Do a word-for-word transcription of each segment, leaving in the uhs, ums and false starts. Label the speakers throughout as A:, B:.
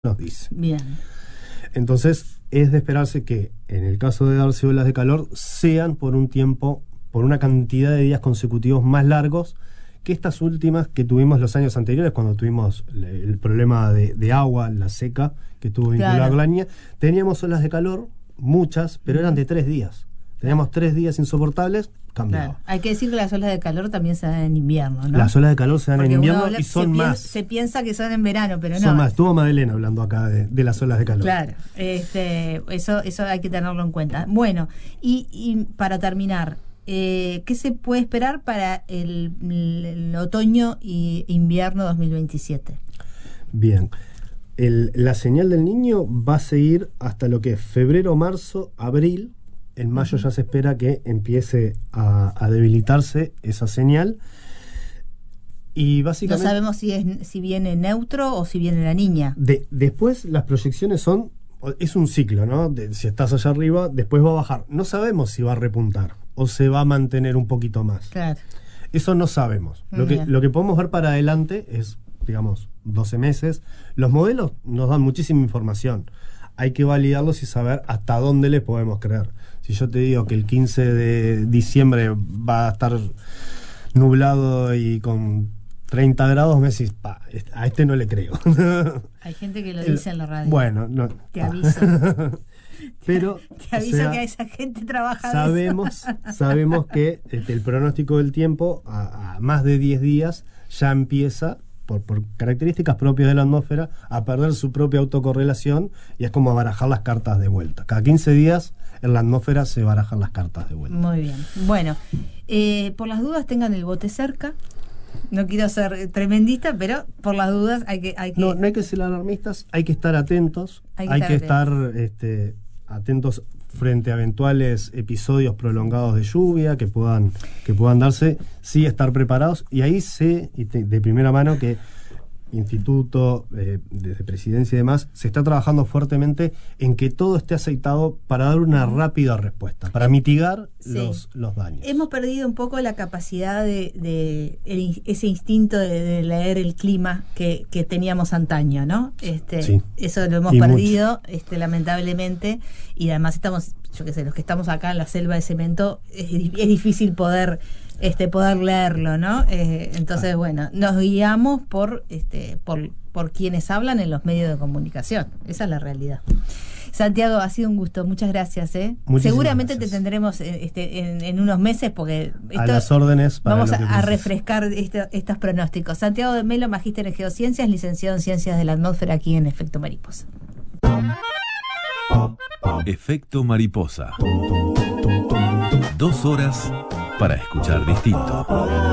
A: nos dice.
B: Bien.
A: Entonces, es de esperarse que, en el caso de darse olas de calor, sean por un tiempo, por una cantidad de días consecutivos más largos que estas últimas que tuvimos los años anteriores, cuando tuvimos el problema de, de agua, la seca, que estuvo vinculada
B: Claro.
A: con la niña. Teníamos olas de calor, muchas, pero eran de tres días. Teníamos
B: Claro.
A: tres días insoportables, cambiaba.
B: Claro. Hay que decir que las olas de calor también se dan en invierno, ¿no?
A: Las olas de calor se dan
B: Porque
A: en
B: uno
A: invierno
B: habla-
A: y son
B: se
A: más.
B: Piensa, se piensa que son en verano, pero
A: son
B: no.
A: más. Estuvo Madelena hablando acá de, de las olas de calor.
B: Claro, este, eso, eso hay que tenerlo en cuenta. Bueno, y, y para terminar, eh, ¿qué se puede esperar para el, el otoño y invierno dos mil veintisiete?
A: Bien. El, la señal del niño va a seguir hasta lo que es febrero, marzo, abril. En mayo ya se espera que empiece a, a debilitarse esa señal. Y
B: No
A: básicamente...
B: sabemos si es si viene neutro o si viene la niña.
A: De, después las proyecciones son... Es un ciclo, ¿no? De, si estás allá arriba, después va a bajar. No sabemos si va a repuntar o se va a mantener un poquito más.
B: Claro.
A: Eso no sabemos. Lo que,
B: Bien.
A: lo que podemos ver para adelante es, digamos, doce meses. Los modelos nos dan muchísima información. Hay que validarlos y saber hasta dónde le podemos creer. Si yo te digo que el quince de diciembre va a estar nublado y con treinta grados, me decís, pa, a este no le creo.
B: Hay gente que lo dice en la radio.
A: Bueno, no.
B: Te
A: pa.
B: aviso.
A: Pero
B: Te
A: o
B: aviso
A: sea,
B: que a esa gente trabaja de
A: sabemos, sabemos que este, el pronóstico del tiempo a, a más de diez días ya empieza, por, por características propias de la atmósfera, a perder su propia autocorrelación y es como a barajar las cartas de vuelta. Cada quince días en la atmósfera se barajan las cartas de vuelta.
B: Muy bien. Bueno, eh, por las dudas tengan el bote cerca. No quiero ser tremendista, pero por las dudas hay que... Hay que...
A: No, no hay que ser alarmistas, hay que estar atentos,
B: Hay
A: hay
B: que
A: que
B: estar
A: estar, este, atentos frente a eventuales episodios prolongados de lluvia que puedan, que puedan darse, sí estar preparados. Y ahí sé y te- de primera mano que Instituto, eh, desde Presidencia y demás, se está trabajando fuertemente en que todo esté aceitado para dar una rápida respuesta, para mitigar
B: Sí.
A: los, los daños.
B: Hemos perdido un poco la capacidad de, de el in- ese instinto de, de leer el clima que, que teníamos antaño, ¿no? Este,
A: Sí.
B: Eso lo hemos
A: Y
B: perdido, este, lamentablemente, y además estamos, yo qué sé, los que estamos acá en la selva de cemento, es, di- es difícil poder, este, poder leerlo, ¿no? Eh, entonces, bueno, nos guiamos por, este, por, por quienes hablan en los medios de comunicación. Esa es la realidad. Santiago, ha sido un gusto, muchas gracias. ¿eh?
A: Muchísimas
B: Seguramente
A: gracias.
B: te tendremos eh, este, en, en unos meses porque
A: A
B: esto-
A: las órdenes para
B: vamos
A: lo
B: a,
A: que
B: a
A: necesites.
B: refrescar este- estos pronósticos. Santiago de Melo, magíster en geociencias, licenciado en ciencias de la atmósfera aquí en Efecto Mariposa.
C: Efecto Mariposa. Dos horas para escuchar distinto.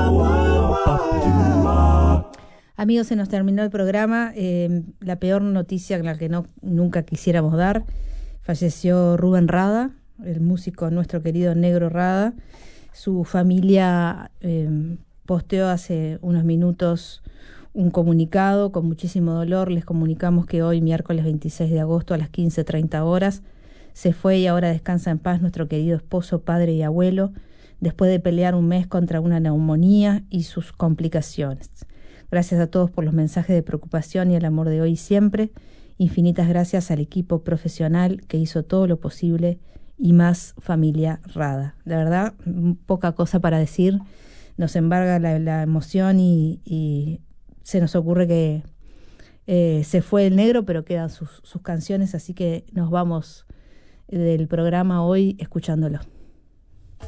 B: Amigos, se nos terminó el programa. Eh, la peor noticia, la que no nunca quisiéramos dar. Falleció Rubén Rada, el músico nuestro querido Negro Rada. Su familia eh, posteó hace unos minutos un comunicado con muchísimo dolor. Les comunicamos que hoy, miércoles veintiséis de agosto a las quince treinta horas, se fue y ahora descansa en paz nuestro querido esposo, padre y abuelo, después de pelear un mes contra una neumonía y sus complicaciones. Gracias a todos por los mensajes de preocupación y el amor de hoy y siempre. Infinitas gracias al equipo profesional que hizo todo lo posible y más familia Rada. La verdad, poca cosa para decir. Nos embarga la, la emoción y, y se nos ocurre que eh, se fue el negro, pero quedan sus, sus canciones, así que nos vamos del programa hoy escuchándolo.